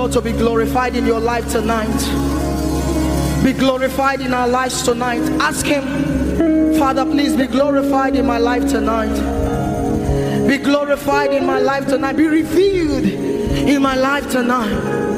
To be glorified in your life tonight. Be glorified in our lives tonight. Ask him, Father, please be glorified in my life tonight. Be glorified in my life tonight. Be revealed in my life tonight.